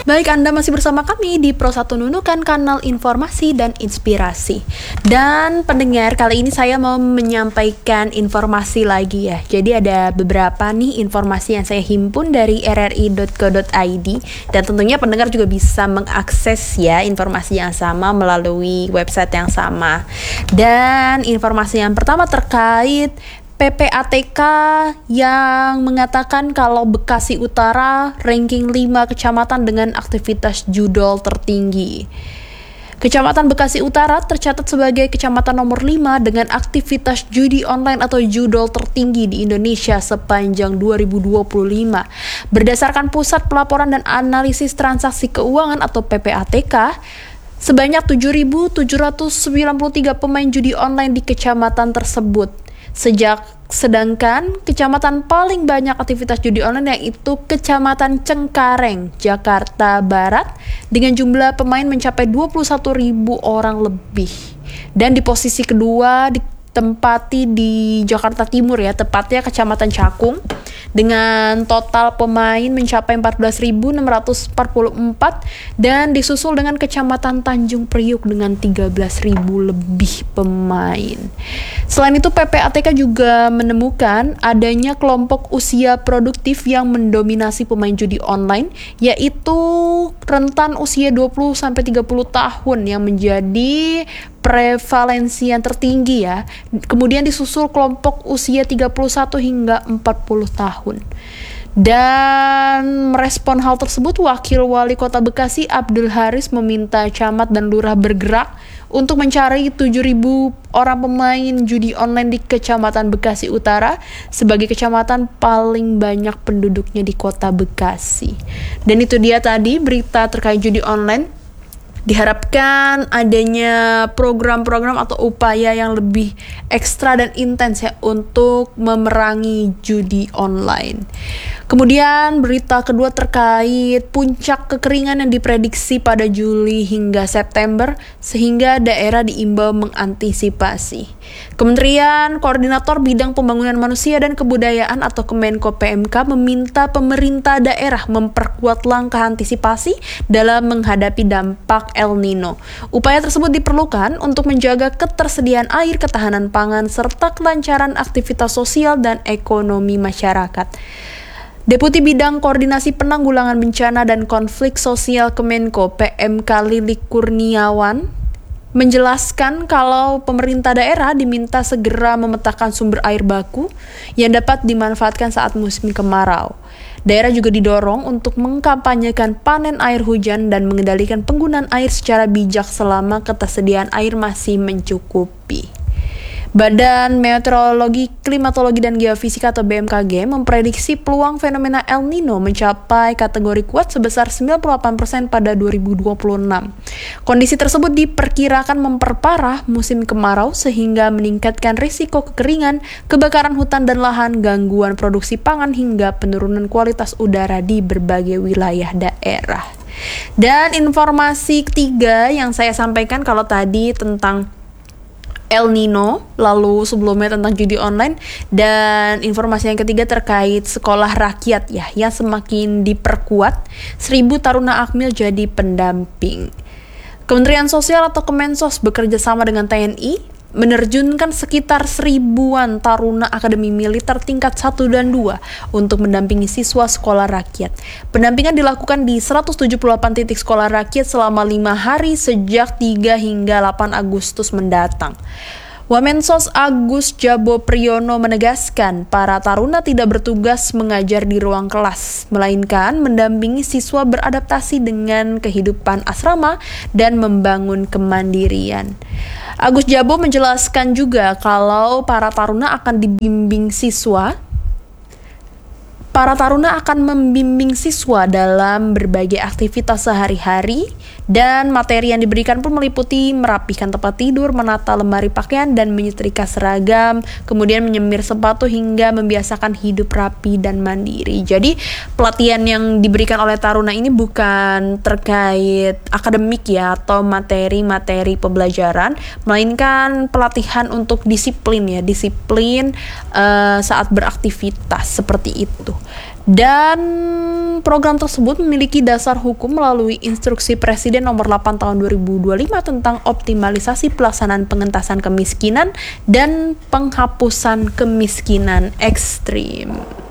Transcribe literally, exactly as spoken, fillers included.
Baik, Anda masih bersama kami di Pro satu Nunukan, kanal informasi dan inspirasi. Dan pendengar, kali ini saya mau menyampaikan informasi lagi ya. Jadi ada beberapa nih informasi yang saya himpun dari r r i dot co dot i d. Dan tentunya pendengar juga bisa mengakses ya informasi yang sama melalui website yang sama. Dan informasi yang pertama terkait P P A T K yang mengatakan kalau Bekasi Utara ranking lima kecamatan dengan aktivitas judol tertinggi. Kecamatan Bekasi Utara tercatat sebagai kecamatan nomor lima dengan aktivitas judi online atau judol tertinggi di Indonesia sepanjang dua ribu dua puluh lima. Berdasarkan Pusat Pelaporan dan Analisis Transaksi Keuangan atau P P A T K, sebanyak tujuh ribu tujuh ratus sembilan puluh tiga pemain judi online di kecamatan tersebut. Sejak sedangkan kecamatan paling banyak aktivitas judi online yaitu Kecamatan Cengkareng, Jakarta Barat dengan jumlah pemain mencapai dua puluh satu ribu orang lebih. Dan di posisi kedua ditempati di Jakarta Timur ya, tepatnya Kecamatan Cakung dengan total pemain mencapai empat belas ribu enam ratus empat puluh empat dan disusul dengan Kecamatan Tanjung Priuk dengan tiga belas ribu lebih pemain. Selain itu, P P A T K juga menemukan adanya kelompok usia produktif yang mendominasi pemain judi online, yaitu rentan usia dua puluh sampai tiga puluh tahun yang menjadi prevalensi yang tertinggi ya. Kemudian disusul kelompok usia tiga puluh satu hingga empat puluh tahun. Dan merespon hal tersebut, Wakil Wali Kota Bekasi Abdul Haris meminta camat dan lurah bergerak untuk mencari tujuh ribu orang pemain judi online di Kecamatan Bekasi Utara sebagai kecamatan paling banyak penduduknya di Kota Bekasi. Dan itu dia tadi berita terkait judi online. Diharapkan adanya program-program atau upaya yang lebih ekstra dan intens ya untuk memerangi judi online. Kemudian berita kedua terkait puncak kekeringan yang diprediksi pada Juli hingga September sehingga daerah diimbau mengantisipasi. Kementerian Koordinator Bidang Pembangunan Manusia dan Kebudayaan atau Kemenko P M K meminta pemerintah daerah memperkuat langkah antisipasi dalam menghadapi dampak El Nino. Upaya tersebut diperlukan untuk menjaga ketersediaan air, ketahanan pangan, serta kelancaran aktivitas sosial dan ekonomi masyarakat. Deputi Bidang Koordinasi Penanggulangan Bencana dan Konflik Sosial Kemenko P M K Lilik Kurniawan menjelaskan kalau pemerintah daerah diminta segera memetakan sumber air baku yang dapat dimanfaatkan saat musim kemarau. Daerah juga didorong untuk mengkampanyekan panen air hujan dan mengendalikan penggunaan air secara bijak selama ketersediaan air masih mencukupi. Badan Meteorologi, Klimatologi, dan Geofisika atau B M K G memprediksi peluang fenomena El Nino mencapai kategori kuat sebesar sembilan puluh delapan persen pada dua ribu dua puluh enam. Kondisi tersebut diperkirakan memperparah musim kemarau sehingga meningkatkan risiko kekeringan, kebakaran hutan dan lahan, gangguan produksi pangan, hingga penurunan kualitas udara di berbagai wilayah daerah. Dan informasi ketiga yang saya sampaikan kalau tadi tentang El Nino, lalu sebelumnya tentang judi online, dan informasi yang ketiga terkait sekolah rakyat ya yang semakin diperkuat, seribu taruna Akmil jadi pendamping. Kementerian Sosial atau Kemensos bekerja sama dengan T N I menerjunkan sekitar seribuan taruna Akademi Militer tingkat satu dan dua untuk mendampingi siswa sekolah rakyat. Pendampingan dilakukan di seratus tujuh puluh delapan titik sekolah rakyat selama lima hari sejak tiga hingga delapan Agustus mendatang. Wamensos Agus Jabo Priyono menegaskan para taruna tidak bertugas mengajar di ruang kelas, melainkan mendampingi siswa beradaptasi dengan kehidupan asrama dan membangun kemandirian. Agus Jabo menjelaskan juga kalau para taruna akan dibimbing siswa Para taruna akan membimbing siswa dalam berbagai aktivitas sehari-hari dan materi yang diberikan pun meliputi merapikan tempat tidur, menata lemari pakaian dan menyetrika seragam, kemudian menyemir sepatu hingga membiasakan hidup rapi dan mandiri. Jadi pelatihan yang diberikan oleh taruna ini bukan terkait akademik ya atau materi-materi pembelajaran, melainkan pelatihan untuk disiplin ya, disiplin uh, saat beraktivitas seperti itu. Dan program tersebut memiliki dasar hukum melalui Instruksi Presiden Nomor delapan Tahun dua ribu dua puluh lima tentang optimalisasi pelaksanaan pengentasan kemiskinan dan penghapusan kemiskinan ekstrim.